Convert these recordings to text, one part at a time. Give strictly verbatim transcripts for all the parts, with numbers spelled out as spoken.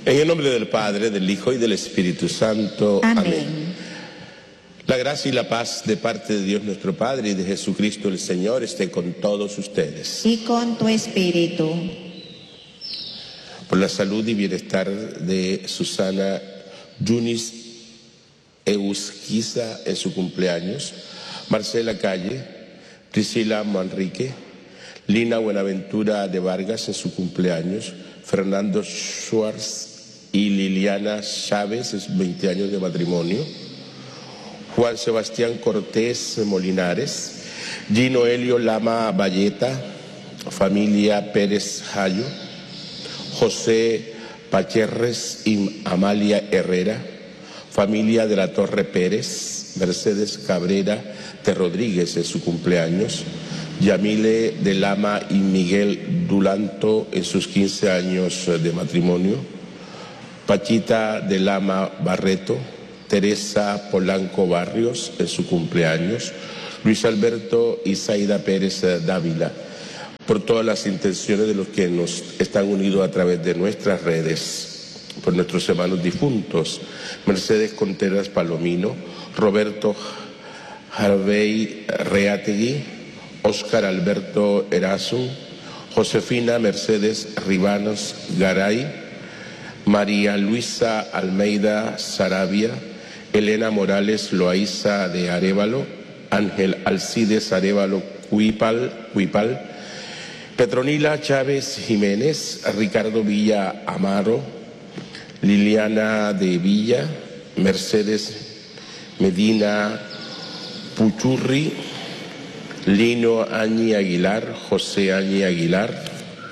En el nombre del Padre, del Hijo y del Espíritu Santo. Amén. Amén. La gracia y la paz de parte de Dios nuestro Padre y de Jesucristo el Señor esté con todos ustedes. Y con tu espíritu. Por la salud y bienestar de Susana Yunis Eusquiza en su cumpleaños, Marcela Calle, Priscila Manrique, Lina Buenaventura de Vargas en su cumpleaños, Fernando Schwartz y Liliana Chávez, es veinte años de matrimonio, Juan Sebastián Cortés Molinares, Gino Helio Lama Valleta, familia Pérez Jayo, José Pacherres y Amalia Herrera, familia de la Torre Pérez, Mercedes Cabrera de Rodríguez en su cumpleaños, Yamile de Lama y Miguel Dulanto en sus quince años de matrimonio, Pachita de Lama Barreto, Teresa Polanco Barrios en su cumpleaños, Luis Alberto y Zaida Pérez Dávila, por todas las intenciones de los que nos están unidos a través de nuestras redes, por nuestros hermanos difuntos, Mercedes Contreras Palomino, Roberto Harvey Reategui, Óscar Alberto Erazo, Josefina Mercedes Ribanos Garay, María Luisa Almeida Sarabia, Elena Morales Loaiza de Arévalo, Ángel Alcides Arévalo Cuipal, Cuipal, Petronila Chávez Jiménez, Ricardo Villa Amaro, Liliana de Villa, Mercedes Medina Puchurri, Lino Añi Aguilar, José Añi Aguilar,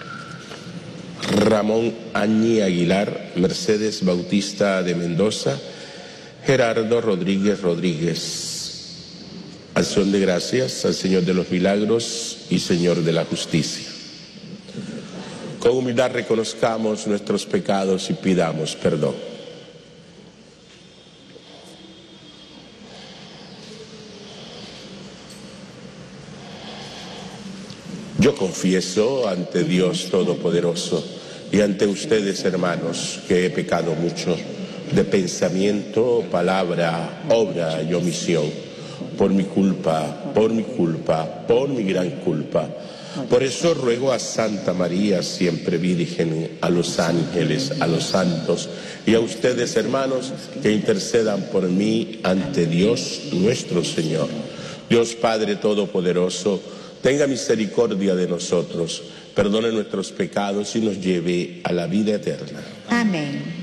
Ramón Añi Aguilar, Mercedes Bautista de Mendoza, Gerardo Rodríguez Rodríguez. Acción de gracias al Señor de los Milagros y Señor de la Justicia. Con humildad reconozcamos nuestros pecados y pidamos perdón. Yo confieso ante Dios Todopoderoso y ante ustedes, hermanos, que he pecado mucho de pensamiento, palabra, obra y omisión, por mi culpa, por mi culpa, por mi gran culpa. Por eso ruego a Santa María, siempre Virgen, a los ángeles, a los santos y a ustedes, hermanos, que intercedan por mí ante Dios nuestro Señor. Dios Padre Todopoderoso, tenga misericordia de nosotros, perdone nuestros pecados y nos lleve a la vida eterna. Amén.